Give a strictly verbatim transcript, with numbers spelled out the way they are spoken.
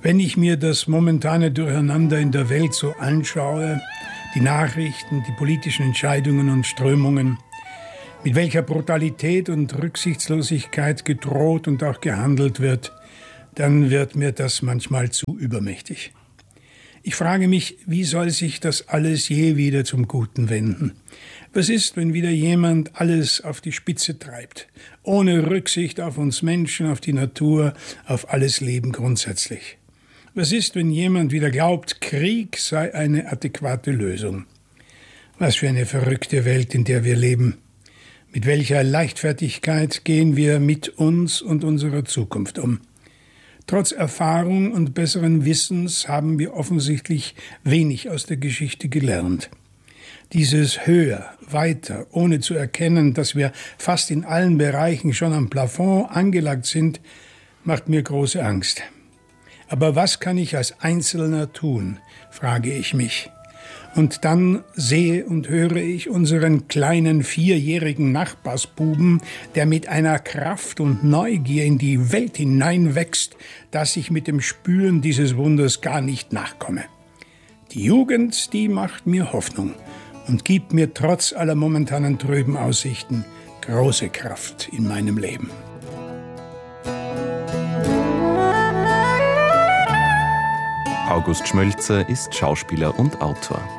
Wenn ich mir das momentane Durcheinander in der Welt so anschaue, die Nachrichten, die politischen Entscheidungen und Strömungen, mit welcher Brutalität und Rücksichtslosigkeit gedroht und auch gehandelt wird, dann wird mir das manchmal zu übermächtig. Ich frage mich, wie soll sich das alles je wieder zum Guten wenden? Was ist, wenn wieder jemand alles auf die Spitze treibt, ohne Rücksicht auf uns Menschen, auf die Natur, auf alles Leben grundsätzlich? Was ist, wenn jemand wieder glaubt, Krieg sei eine adäquate Lösung? Was für eine verrückte Welt, in der wir leben. Mit welcher Leichtfertigkeit gehen wir mit uns und unserer Zukunft um? Trotz Erfahrung und besseren Wissens haben wir offensichtlich wenig aus der Geschichte gelernt. Dieses höher, weiter, ohne zu erkennen, dass wir fast in allen Bereichen schon am Plafond angelangt sind, macht mir große Angst. Aber was kann ich als Einzelner tun, frage ich mich. Und dann sehe und höre ich unseren kleinen vierjährigen Nachbarsbuben, der mit einer Kraft und Neugier in die Welt hineinwächst, dass ich mit dem Spüren dieses Wunders gar nicht nachkomme. Die Jugend, die macht mir Hoffnung und gibt mir trotz aller momentanen trüben Aussichten große Kraft in meinem Leben. August Schmölzer ist Schauspieler und Autor.